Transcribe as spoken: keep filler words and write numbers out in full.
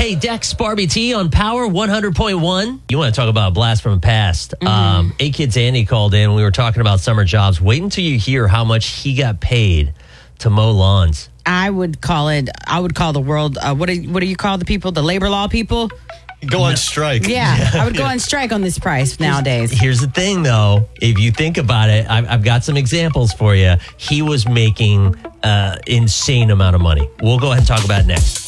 Hey, Dex, Barbie T on Power one hundred point one. You want to talk about a blast from the past. Mm-hmm. Um, A Kids Andy called in. We were talking about summer jobs. Wait until you hear how much he got paid to mow lawns. I would call it, I would call the world, uh, what, do, what do you call the people? The labor law people? Go on strike. Yeah, I would go on strike on this price nowadays. Here's the thing, though. If you think about it, I've, I've got some examples for you. He was making an uh, insane amount of money. We'll go ahead and talk about it next.